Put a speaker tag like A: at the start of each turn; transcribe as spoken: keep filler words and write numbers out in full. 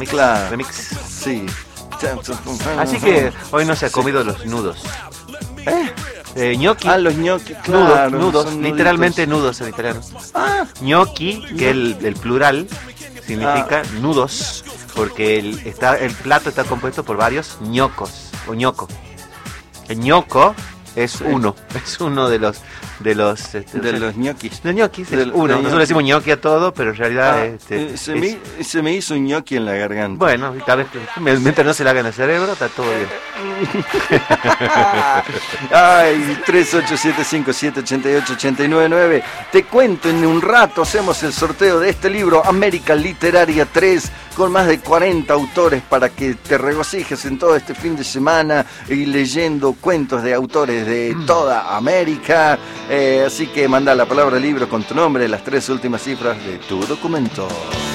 A: Mix,
B: claro.
A: remix.
B: Sí.
A: Así que hoy no se ha comido los nudos.
B: ¿Eh?
A: Eh, gnocchi.
B: Ah, los gnocchi, claro.
A: Nudos, nudos,
B: son
A: literalmente
B: nuditos.
A: nudos en italiano.
B: Ah,
A: Gnocchi, que el, el plural significa
B: Ah.
A: nudos, porque el, está, el plato está compuesto por varios ñocos o ñoco. El ñoco es
B: Sí.
A: uno, es uno de los de los este,
B: de los ñoquis.
A: de ñoquis, es
B: Del-
A: uno.
B: de
A: Nosotros
B: ñoqui.
A: decimos ñoqui a todo, pero en realidad
B: Ah,
A: este,
B: eh, se,
A: es-
B: me, se me hizo un ñoqui en la garganta.
A: bueno, y tal vez que- mientras no se le haga en el cerebro, está todo bien.
B: Ay, tres ocho siete cinco siete ocho ocho ocho nueve nueve. Te cuento, en un rato hacemos el sorteo de este libro, América Literaria tres, con más de cuarenta autores para que te regocijes en todo este fin de semana y leyendo cuentos de autores de toda América. Eh, así que manda la palabra libro con tu nombre, las tres últimas cifras de tu documento.